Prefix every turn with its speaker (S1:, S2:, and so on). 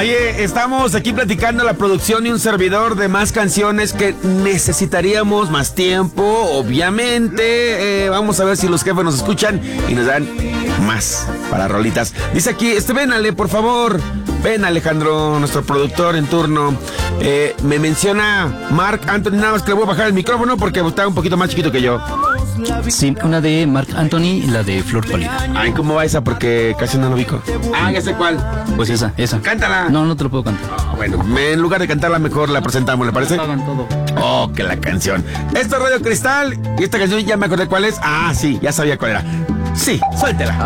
S1: Oye, estamos aquí platicando la producción y un servidor de más canciones que necesitaríamos más tiempo, obviamente. Vamos a ver si los jefes nos escuchan y nos dan más para rolitas. Dice aquí, vénale, por favor. Ven, Alejandro, nuestro productor en turno. Me menciona Marc Anthony, nada más que le voy a bajar el micrófono porque está un poquito más chiquito que yo.
S2: Sí, una de Marc Anthony y la de Flor Pálida.
S1: Ay, ¿cómo va esa? Porque casi no lo ubico. Ah, ya sé cuál.
S2: Pues esa.
S1: Cántala.
S2: No te lo puedo cantar.
S1: Bueno, en lugar de cantarla mejor la presentamos, ¿le parece?
S2: Hagan todo.
S1: Oh, que la canción. Esto es Radio Cristal y esta canción ya me acordé cuál es. Ah, sí, ya sabía cuál era. Sí, suéltela.